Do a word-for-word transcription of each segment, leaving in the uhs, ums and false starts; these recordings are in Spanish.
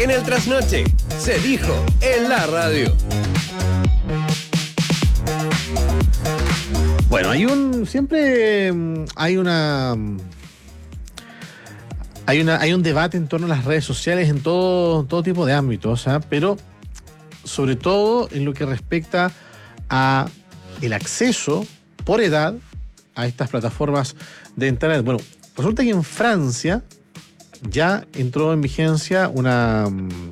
En el trasnoche, se dijo en la radio. Bueno, hay un. Siempre hay una. Hay una, hay un debate en torno a las redes sociales en todo, todo tipo de ámbitos, ¿eh? Pero sobre todo en lo que respecta a el acceso por edad a estas plataformas de internet. Bueno, resulta que en Francia ya entró en vigencia una,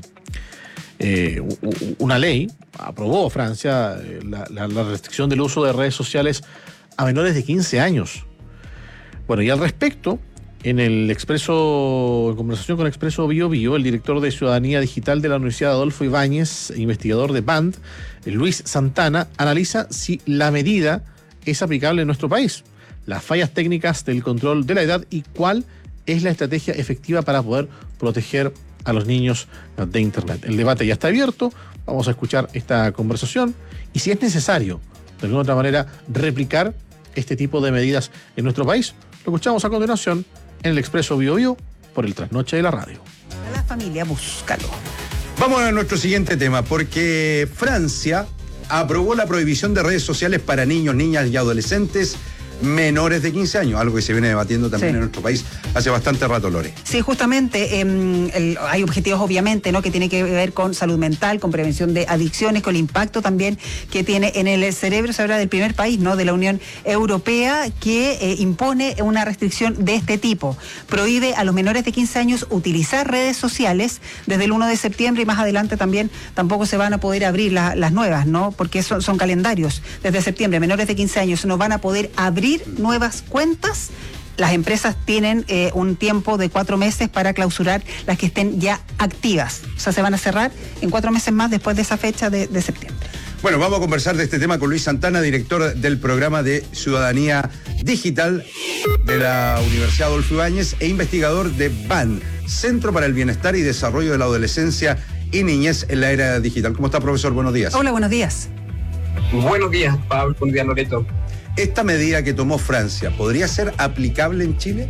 eh, una ley, aprobó Francia la, la, la restricción del uso de redes sociales a menores de quince años. Bueno, y al respecto, en el Expreso, en conversación con Expreso Bio Bio, el director de Ciudadanía Digital de la Universidad Adolfo Ibáñez, investigador de B A N D, Luis Santana, analiza si la medida es aplicable en nuestro país, las fallas técnicas del control de la edad y cuál es la estrategia efectiva para poder proteger a los niños de Internet. El debate ya está abierto, vamos a escuchar esta conversación y si es necesario, de alguna otra manera, replicar este tipo de medidas en nuestro país, lo escuchamos a continuación en el Expreso Bio Bio por el Trasnoche de la radio. La familia, búscalo. Vamos a nuestro siguiente tema, porque Francia aprobó la prohibición de redes sociales para niños, niñas y adolescentes menores de quince años, algo que se viene debatiendo también sí. en nuestro país hace bastante rato, Lore. Sí, justamente, eh, el, hay objetivos obviamente, ¿no?, que tienen que ver con salud mental, con prevención de adicciones, con el impacto también que tiene en el cerebro. Se habla del primer país, ¿no?, de la Unión Europea que eh, impone una restricción de este tipo. Prohíbe a los menores de quince años utilizar redes sociales desde el primero de septiembre y más adelante también tampoco se van a poder abrir la, las nuevas, ¿no?, porque son, son calendarios. Desde septiembre, menores de quince años no van a poder abrir nuevas cuentas. Las empresas tienen eh, un tiempo de cuatro meses para clausurar las que estén ya activas. O sea, se van a cerrar en cuatro meses más después de esa fecha de, de septiembre. Bueno, vamos a conversar de este tema con Luis Santana, director del programa de Ciudadanía Digital de la Universidad Adolfo Ibáñez e investigador de B A N, Centro para el Bienestar y Desarrollo de la Adolescencia y Niñez en la Era Digital. ¿Cómo está, profesor? Buenos días. Hola, buenos días. Buenos días, Pablo. Buenos días, Loreto. ¿Esta medida que tomó Francia podría ser aplicable en Chile?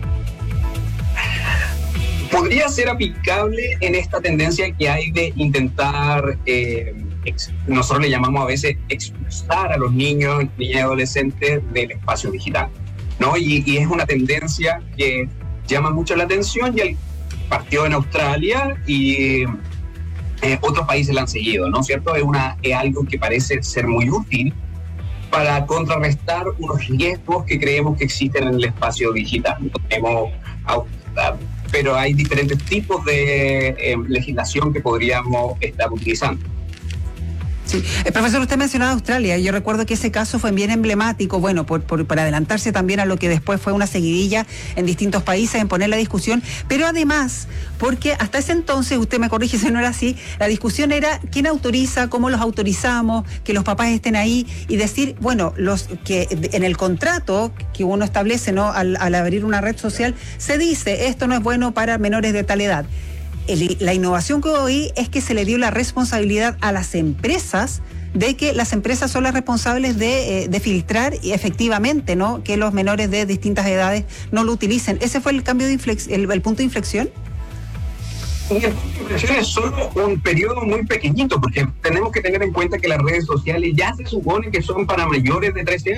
Podría ser aplicable en esta tendencia que hay de intentar, eh, ex, nosotros le llamamos a veces expulsar a los niños, niñas y adolescentes del espacio digital, ¿no? Y, y es una tendencia que llama mucho la atención y el partió en Australia y eh, otros países la han seguido, ¿no es cierto? Es, una, es algo que parece ser muy útil para contrarrestar unos riesgos que creemos que existen en el espacio digital. Tenemos, pero hay diferentes tipos de eh, legislación que podríamos estar utilizando. Sí. El profesor, usted mencionaba Australia. Yo recuerdo que ese caso fue bien emblemático, bueno, por, por, para adelantarse también a lo que después fue una seguidilla en distintos países en poner la discusión, pero además, porque hasta ese entonces, usted me corrige si no era así, la discusión era quién autoriza, cómo los autorizamos, que los papás estén ahí y decir, bueno, los que en el contrato que uno establece, ¿no?, al, al abrir una red social, se dice, esto no es bueno para menores de tal edad. El, la innovación que hoy es que se le dio la responsabilidad a las empresas de que las empresas son las responsables de, eh, de filtrar y efectivamente, ¿no?, que los menores de distintas edades no lo utilicen. ¿Ese fue el cambio de inflex- el, el punto de inflexión? Y el punto de inflexión es solo un periodo muy pequeñito, porque tenemos que tener en cuenta que las redes sociales ya se supone que son para mayores de trece años.